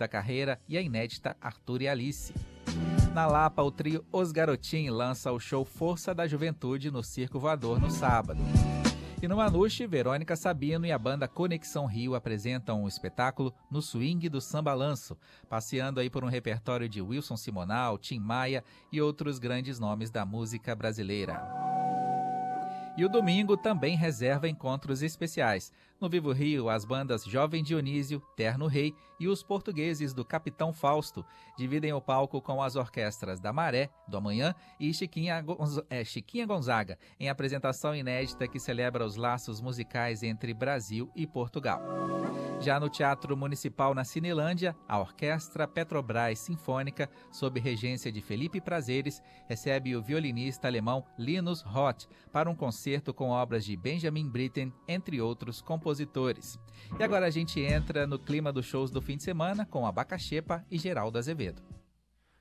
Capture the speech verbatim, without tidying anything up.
da carreira e a inédita Arthur e Alice. Na Lapa, o trio Os Garotim lança o show Força da Juventude no Circo Voador no sábado. E no Manuche, Verônica Sabino e a banda Conexão Rio apresentam um espetáculo no swing do Sambalanço, passeando aí por um repertório de Wilson Simonal, Tim Maia e outros grandes nomes da música brasileira. E o domingo também reserva encontros especiais. No Vivo Rio, as bandas Jovem Dionísio, Terno Rei e os portugueses do Capitão Fausto dividem o palco com as orquestras da Maré, do Amanhã e Chiquinha, Gonz... é, Chiquinha Gonzaga, em apresentação inédita que celebra os laços musicais entre Brasil e Portugal. Já no Teatro Municipal na Cinelândia, a Orquestra Petrobras Sinfônica, sob regência de Felipe Prazeres, recebe o violinista alemão Linus Roth para um concerto com obras de Benjamin Britten, entre outros compositores. E agora a gente entra no clima dos shows do fim de semana com Abacaxepa e Geraldo Azevedo.